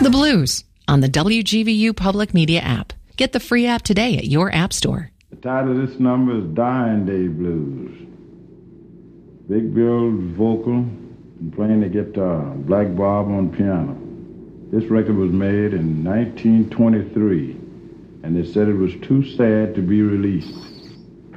The Blues on the WGVU Public Media app. Get the free app today at your app store. The title of this number is Dying Day Blues. Big Bill vocal and playing the guitar, Black Bob on piano. This record was made in 1923, and they said it was too sad to be released.